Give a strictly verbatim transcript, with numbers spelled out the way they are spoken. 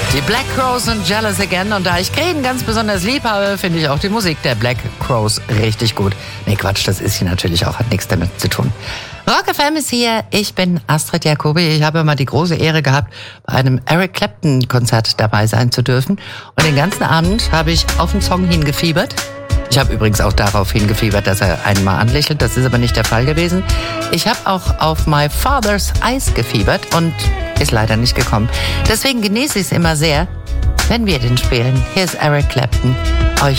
Die Black Crowes und Jealous Again. Und da ich Krähen ganz besonders lieb habe, finde ich auch die Musik der Black Crowes richtig gut. Nee, Quatsch, das ist sie natürlich auch, hat nichts damit zu tun. Rock F M ist hier, ich bin Astrid Jacobi. Ich habe mal die große Ehre gehabt, bei einem Eric Clapton Konzert dabei sein zu dürfen. Und den ganzen Abend habe ich auf den Song hingefiebert. Ich habe übrigens auch darauf hingefiebert, dass er einen mal anlächelt. Das ist aber nicht der Fall gewesen. Ich habe auch auf My Father's Eyes gefiebert und ist leider nicht gekommen. Deswegen genieße ich es immer sehr, wenn wir den spielen. Hier ist Eric Clapton. Euch